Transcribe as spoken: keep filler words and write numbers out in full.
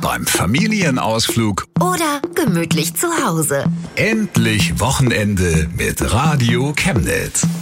beim Familienausflug oder gemütlich zu Hause. Endlich Wochenende mit Radio Chemnitz.